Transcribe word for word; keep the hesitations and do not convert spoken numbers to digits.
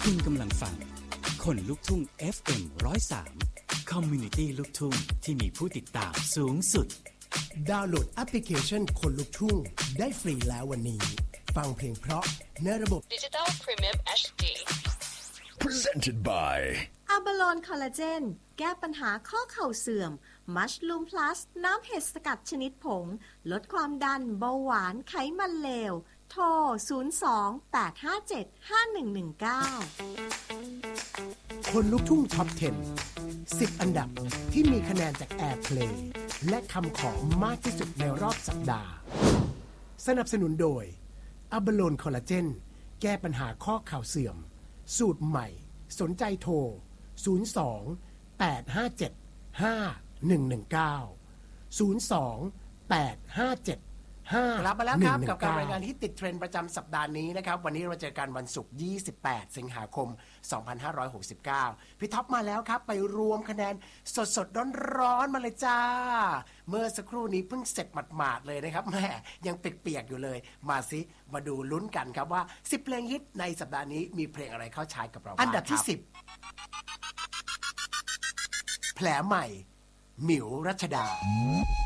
คุณกำลังฟังคนลุกทุ่ง เอฟ เอ็ม หนึ่งศูนย์สาม Community ลูกทุ่งที่มีผู้ติดตามสูงสุดดาวน์โหลดแอปพลิเคชันคนลุกทุ่งได้ฟรีแล้ววันนี้ฟังเพลงเพราะในระบบ Digital Premium เอช ดี Presented by อะบาโลนคอลลาเจนแก้ปัญหาข้อเข่าเสื่อมมัชลูมพลัสน้ำเห็ดสกัดชนิดผงลดความดันเบาหวานไขมันเลวโทรศูนย์ สอง แปด ห้า เจ็ด ห้า หนึ่ง หนึ่ง เก้าคนลุกทุ่งท็อป สิบ สิบ อันดับที่มีคะแนนจากแอร์เพลย์และคำขอมากที่สุดในรอบสัปดาห์สนับสนุนโดยอะบาโลนคอลลาเจนแก้ปัญหาข้อเข่าเสื่อมสูตรใหม่สนใจโทรศูนย์ สอง แปด ห้า เจ็ด ห้า หนึ่ง หนึ่ง เก้า ศูนย์ สอง แปด ห้า เจ็ด ห้ากลับมาแล้วครับกับการรายงานที่ติดเทรนด์ประจำสัปดาห์นี้นะครับวันนี้เราเจอกันวันศุกร์ยี่สิบแปดสิงหาคมสองพันห้าร้อยหกสิบเก้าพี่ท็อปมาแล้วครับไปรวมคะแนนสดๆร้อนๆมาเลยจ้าเมื่อสักครู่นี้เพิ่งเสร็จหมาดๆเลยนะครับแม่ยังเปียกๆอยู่เลยมาสิมาดูลุ้นกันครับว่าสิบเพลงฮิตในสัปดาห์นี้มีเพลงอะไรเข้าชาร์ตกับเราบ้างอันดับที่สิบแผลใหม่หมิวรัชดา